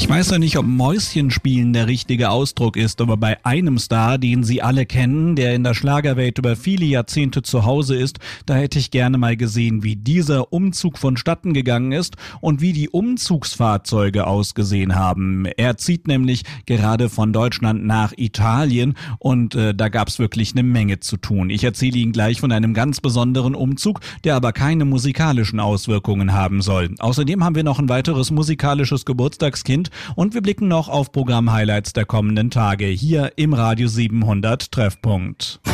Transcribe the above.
Ich weiß ja nicht, ob Mäuschenspielen der richtige Ausdruck ist, aber bei einem Star, den Sie alle kennen, der in der Schlagerwelt über viele Jahrzehnte zu Hause ist, da hätte ich gerne mal gesehen, wie dieser Umzug vonstatten gegangen ist und wie die Umzugsfahrzeuge ausgesehen haben. Er zieht nämlich gerade von Deutschland nach Italien und da gab es wirklich eine Menge zu tun. Ich erzähle Ihnen gleich von einem ganz besonderen Umzug, der aber keine musikalischen Auswirkungen haben soll. Außerdem haben wir noch ein weiteres musikalisches Geburtstagskind und wir blicken noch auf Programm-Highlights der kommenden Tage hier im Radio 700 Treffpunkt.